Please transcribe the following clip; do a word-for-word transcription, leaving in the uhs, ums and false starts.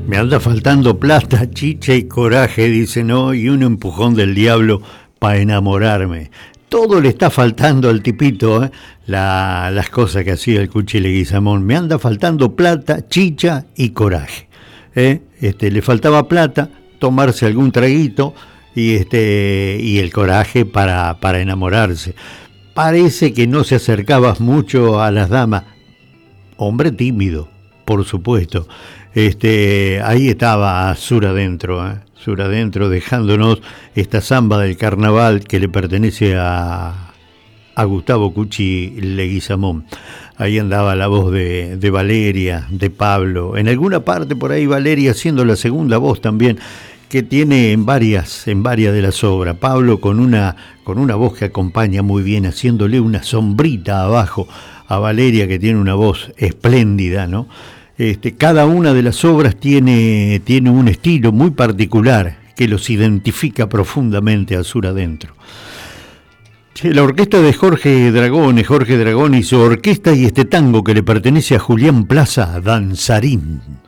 Me anda faltando plata, chicha y coraje, dice, no, y un empujón del diablo para enamorarme. Todo le está faltando al tipito, ¿eh? La, las cosas que hacía el Cuchi Leguizamón. Me anda faltando plata, chicha y coraje. ¿eh? Este, le faltaba plata, tomarse algún traguito y, este, y el coraje para, para enamorarse. Parece que no se acercabas mucho a las damas. Hombre tímido, por supuesto. Este, ahí estaba Sur Adentro, ¿eh? Sur Adentro, dejándonos esta samba del carnaval que le pertenece a, a Gustavo Cuchi Leguizamón. Ahí andaba la voz de, de Valeria, de Pablo, en alguna parte por ahí Valeria siendo la segunda voz también, que tiene en varias, en varias de las obras. Pablo con una, con una voz que acompaña muy bien, haciéndole una sombrita abajo a Valeria, que tiene una voz espléndida, ¿no? Este, cada una de las obras tiene, tiene un estilo muy particular que los identifica profundamente a Sur Adentro. Che, la orquesta de Jorge Dragón, Jorge Dragón y su orquesta y este tango que le pertenece a Julián Plaza, Danzarín.